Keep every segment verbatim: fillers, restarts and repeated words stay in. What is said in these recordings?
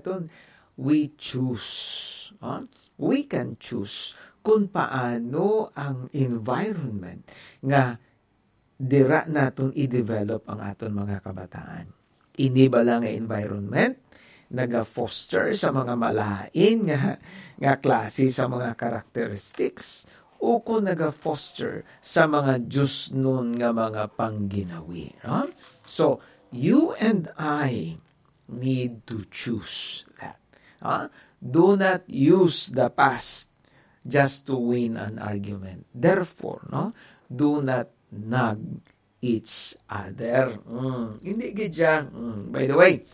naton, we choose. Huh? We can choose kung paano ang environment nga dira naton i-develop ang aton mga kabataan. Ini ba lang nga environment naga-foster sa mga malain nga, nga klase sa mga characteristics o kung naga-foster sa mga Diyos nun nga mga pangginawi. Huh? So, you and I need to choose that. Huh? Do not use the past just to win an argument. Therefore, no, do not nag each other. Mm. Hindi gidya. Mm. By the way,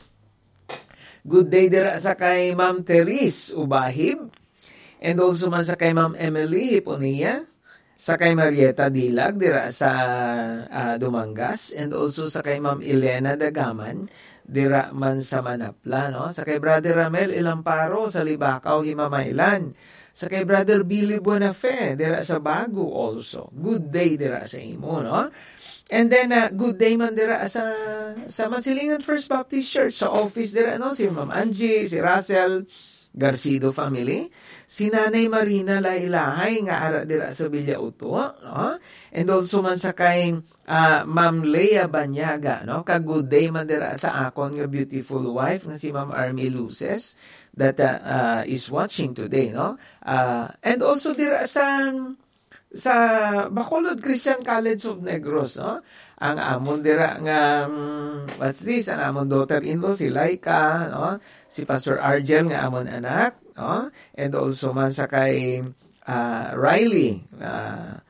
good day dira sa kay Ma'am Teres Ubahib, and also man sa kay Ma'am Emily Hiponia, sa kay Marieta Dilag dira sa uh, Dumangas, and also sa kay Ma'am Elena Dagaman dira man sa Manapla, no? Sa kay Brother Ramel Ilamparo sa Libakaw, Himamaylan. Sa kay Brother Billy Buenafe dira sa Bago also. Good day dira sa imo, no? And then uh, good day man dira sa sa Mansilingan First Baptist Church sa office dira, no? Si Ma'am Angie, si Russell Garcido family, si Nanay Marina Lailahay nga ara dira sa Villa Uto, no? And also man sa kay uh, Ma'am Leia Banyaga, no? Ka good day man dira sa akon nga beautiful wife nga si Ma'am Army Luces that uh, uh, is watching today, no? Uh, and also dira sa sa Bacolod Christian College of Negros, no? Ang amon dira nga um, what's this? Ang amon daughter-in-law si Laika, no? Si Pastor Argel nga amon anak, no? And also man sa kay uh, Riley uh,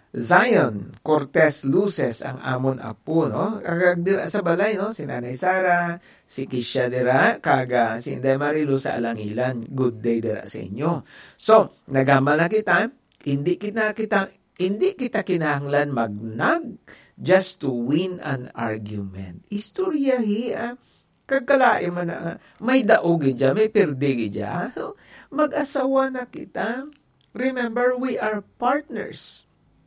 Zion Cortez Luces ang amon apo, no? Kag dira sa balay, no? Si Nanay Sara, si Kisha dira, kaga si Inday Marilu sa Alangilan. Good day dira sa inyo. So, nagamal na kita, hindi kita kita hindi kita kinahanglan magnag just to win an argument. Istorya hiya, kagkalain man na, may daog dya, may perdi dya. So, mag-asawa na kita. Remember, we are partners.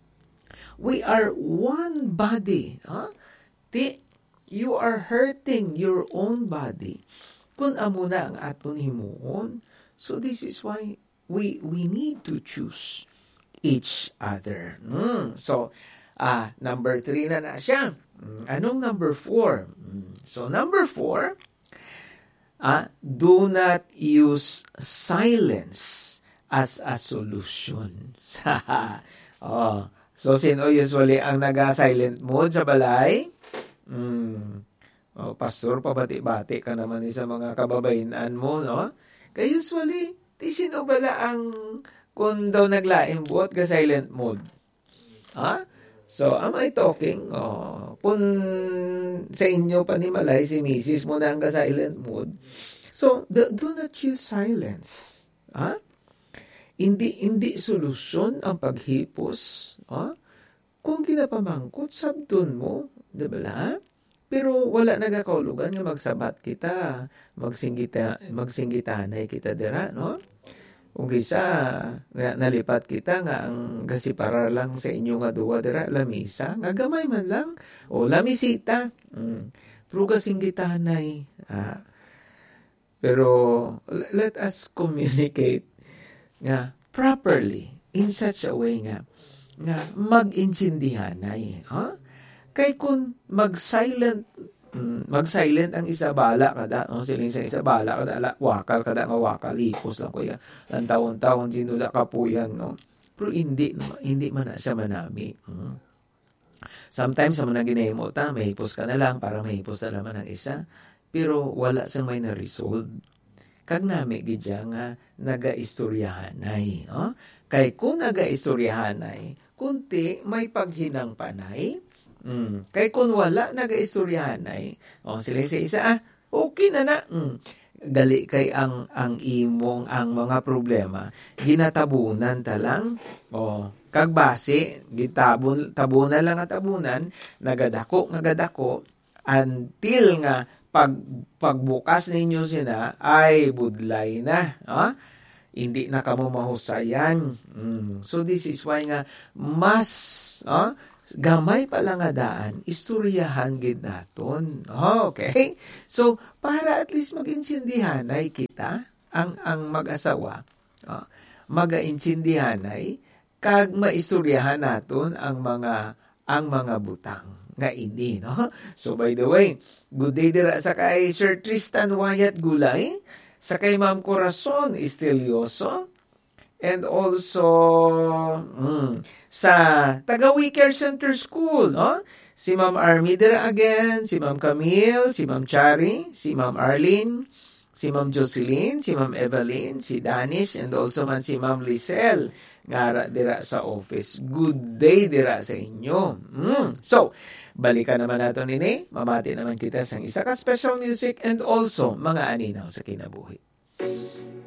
We are one body. Huh? Di, you are hurting your own body. Kung amo na ang aton himuon. So this is why we we need to choose each other. Mm. So, ah, number three na na siya. Mm. Anong number four? Mm. So, number four, ah, do not use silence as a solution. Oh, so, sino usually ang naga-silent mode sa balay? Mm. Oh, pastor, pabati-bati ka naman sa mga kababayan mo, no? Kaya usually, di sino bala ang kung daw naglaing buot ka silent mode? Ha? So, am I talking? Oh, kung sa inyo pa ni Malay, si Missus mo na ang ka-silent mode. So, the, do not use silence. Ha? Hindi, hindi solusyon ang paghipos. Ha? Kung kinapamangkot, sabdon mo. Diba? Pero wala nagakaulugan nga magsabat kita, magsinggita, magsinggitanay kita dira, no? Kung kisa, nalipat kita nga ang gasipara lang sa inyo nga duwa dira, lamisa, nga gamay man lang, o lamisita, mm. Pero kasinggitanay. Ah. Pero let us communicate nga properly, in such a way nga, nga mag-insindihanay, ha? Huh? Kay kung mag-silent, mag-silent ang isa bala kada, no? Siling sa isa bala kada, ala, wakal kada nga wakal, hipos lang ko yan. Ang taon-taon, sinula ka po yan, no? Pero hindi, hindi man na siya manami. Hmm. Sometimes, sa mga ginahimo ta, may hipos ka na lang, para may hipos na naman ang isa. Pero wala sa may na-resolve. Kag nami, gidya nga, naga-istoryahanay. Oh? Kay kung naga-istoryahanay, kunti, may paghinang panay. Mm. Kay kung wala naga-istoryahanay, oh, sila sa isa, ah, okay na na. Mm. Gali kay ang ang imong ang mga problema ginatabunan ta lang, oh, kag base gitabon tabunan lang at tabunan, nagadako nagadako until nga pag pagbukas ninyo sina ay budlay na, ha? Hindi na kamo mahusayan. Mm. So this is why nga mas, ha? gamay pala nga daan, istoryahan gid naton. Okay? So, para at least mag-insindihanay kita, ang ang mag-asawa, uh, mag-insindihanay, kag maistoryahan naton ang mga ang mga butang nga ini, no? So, by the way, good day dira sa kay Sir Tristan Wyatt Gulay, sa kay Ma'am Corazon Estelioso, and also mm, sa Taga-We Care Center School, no? Si Ma'am Armida again, si Ma'am Camille, si Ma'am Chari, si Ma'am Arlene, si Ma'am Jocelyn, si Ma'am Evelyn, si Danish, and also man si Ma'am Lisel, ngara dira sa office. Good day dira sa inyo. Mm. So, balikan naman nato nini, mamati naman kita sa isa ka special music and also mga aninaw sa kinabuhi.